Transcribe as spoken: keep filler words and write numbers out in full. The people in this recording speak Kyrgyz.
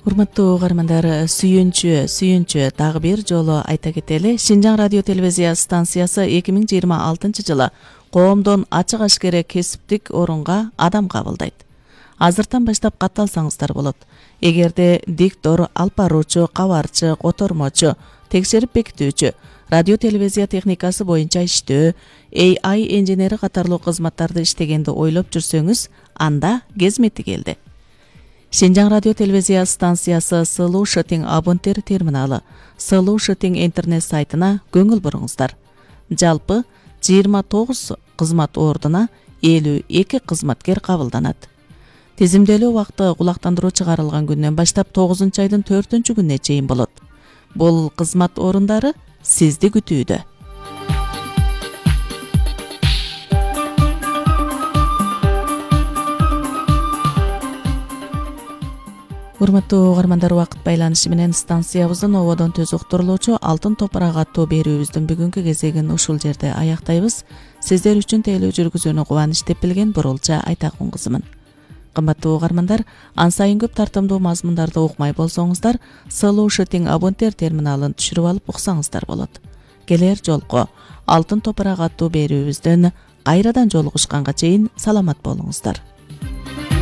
Урматтуу угармандар, сүйүнчү, сүйүнчү дагы бир жолу айта кетели. Шинжаң радио телевизия станциясы эки миң жыйырма алтынчы жылы коомдон ачык ашкере кесиптик орунга адам кабылдайт. Азыртан баштап катталсаңыздар болот. Эгерде диктор, алып баруучу, кабарчы, котормочу, текшерип бекитүүчү, радио телевизия техникасы боюнча иштөө, A I инженери катарлуу кызматтарды иштегенди ойлоп жүрсөңүз, анда кезмети келди. Шинжаң радио телевизия станциясы Solution абонтер терминалы, Solution интернет сайтына көңүл буруңуздар. Жалпы жыйырма тогуз кызмат ордуна элүү эки кызматкер кабылданат. Тизимделүү убакыты кулактандыруу чыгарылган күндөн баштап тогузунчу айдын төртүнчү күнүнө чейин болот. Бул кызмат орундары сизди күтүүдө. Урматтуу угармандар, убакыт байланышы менен станциябыздын ободон төз уктурулуучу Алтын топурак аттуу берүүбүздүн бүгүнкү кезегин ушул жерде аяктайбыз. Сиздер үчүн тейлөө жүргүзүүнү кубаныч деп билген Бурулча Айтакун кызымын. Кымбаттуу угармандар, ан сайын көп тартымдуу мазмундарды укмай болсоңуздар, Solution абонтер терминалын түшүрүп алып уксаңыздар болот. Келер жолку Алтын топурак аттуу берүүбүздөн кайрадан жолугушканга чейин саламат болуңуздар.